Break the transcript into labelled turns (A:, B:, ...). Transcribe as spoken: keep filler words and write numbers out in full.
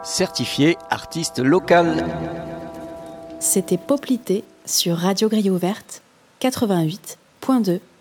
A: certifié artiste local.
B: C'était Poplité sur Radio Grille Ouverte quatre-vingt-huit point deux.